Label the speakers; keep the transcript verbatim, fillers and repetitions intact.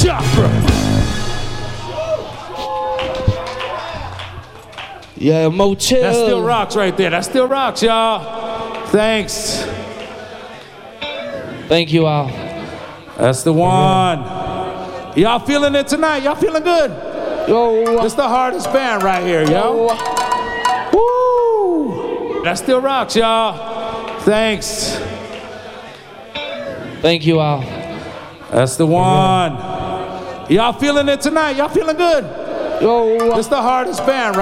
Speaker 1: chopper.
Speaker 2: Yeah, motel.
Speaker 1: That still rocks right there. That still rocks, y'all. Thanks.
Speaker 2: Thank you all.
Speaker 1: That's the one. Y'all feeling it tonight? Y'all feeling good?
Speaker 2: Yo.
Speaker 1: It's the hardest band right here, yo. Woo! That still rocks, y'all. Thanks.
Speaker 2: Thank you all.
Speaker 1: That's the one. Y'all feeling it tonight? Y'all feeling good?
Speaker 2: Yo.
Speaker 1: It's the hardest band right